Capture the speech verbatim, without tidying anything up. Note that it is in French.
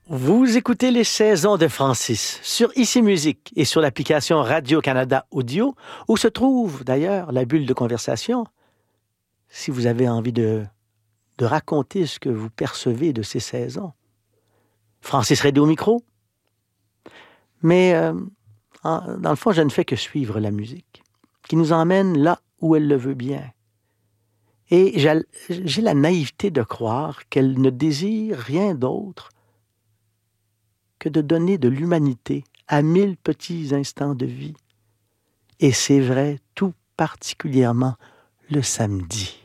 Vous écoutez les saisons de Francis sur Ici Musique et sur l'application Radio-Canada Audio, où se trouve d'ailleurs la bulle de conversation. Si vous avez envie de, de raconter ce que vous percevez de ces saisons. Francis Redé au micro. Mais euh, en, dans le fond, je ne fais que suivre la musique, qui nous emmène là où elle le veut bien. Et j'ai, j'ai la naïveté de croire qu'elle ne désire rien d'autre que de donner de l'humanité à mille petits instants de vie. Et c'est vrai tout particulièrement le samedi.